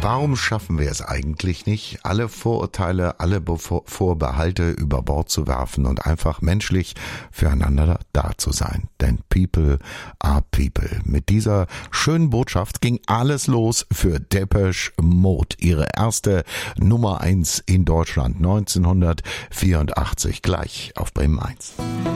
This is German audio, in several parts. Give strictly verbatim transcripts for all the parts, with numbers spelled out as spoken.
Warum schaffen wir es eigentlich nicht, alle Vorurteile, alle Bevor- Vorbehalte über Bord zu werfen und einfach menschlich füreinander da zu sein? Denn People are People. Mit dieser schönen Botschaft ging alles los für Depeche Mode. Ihre erste Nummer eins in Deutschland neunzehnhundertvierundachtzig, gleich auf Bremen eins.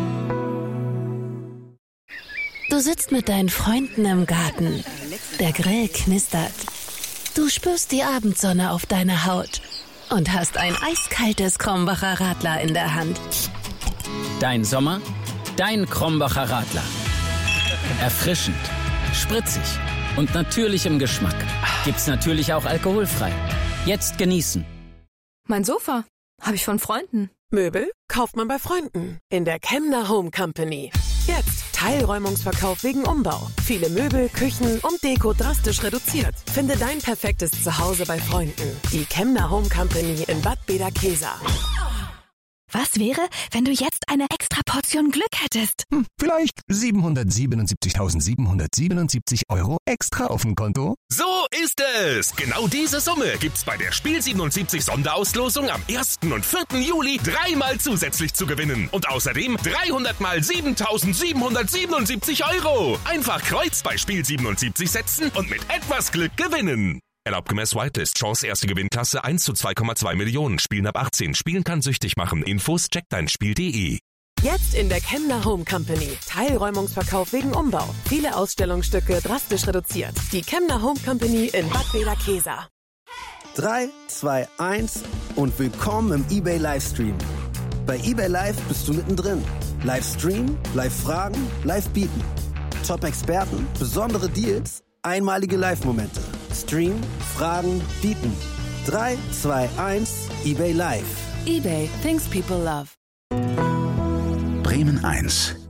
Du sitzt mit deinen Freunden im Garten. Der Grill knistert. Du spürst die Abendsonne auf deiner Haut und hast ein eiskaltes Krombacher Radler in der Hand. Dein Sommer, dein Krombacher Radler. Erfrischend, spritzig und natürlich im Geschmack. Gibt's natürlich auch alkoholfrei. Jetzt genießen. Mein Sofa habe ich von Freunden. Möbel kauft man bei Freunden in der Kemner Home Company. Jetzt Teilräumungsverkauf wegen Umbau. Viele Möbel, Küchen und Deko drastisch reduziert. Finde dein perfektes Zuhause bei Freunden. Die Kemner Home Company in Bad Bederkesa. Was wäre, wenn du jetzt eine extra Portion Glück hättest? Hm, vielleicht siebenhundertsiebenundsiebzigtausendsiebenhundertsiebenundsiebzig Euro extra auf dem Konto? So ist es! Genau diese Summe gibt's bei der Spiel siebenundsiebzig Sonderauslosung am ersten und vierten Juli dreimal zusätzlich zu gewinnen. Und außerdem dreihundert mal siebentausendsiebenhundertsiebenundsiebzig Euro. Einfach Kreuz bei Spiel siebenundsiebzig setzen und mit etwas Glück gewinnen. Erlaubt gemäß Whitelist. Chance erste Gewinnklasse eins zu zwei Komma zwei Millionen. Spielen ab achtzehn. Spielen kann süchtig machen. Infos checkt dein Spiel punkt de. Jetzt in der Kemner Home Company. Teilräumungsverkauf wegen Umbau. Viele Ausstellungsstücke drastisch reduziert. Die Kemner Home Company in Bad Bederkesa. drei, zwei, eins und willkommen im eBay Livestream. Bei eBay Live bist du mittendrin. Livestream, Live-Fragen, Live-Bieten. Top-Experten, besondere Deals, einmalige Live-Momente. Stream, Fragen, Bieten. drei, zwei, eins, eBay Live. eBay, things people love. Bremen eins.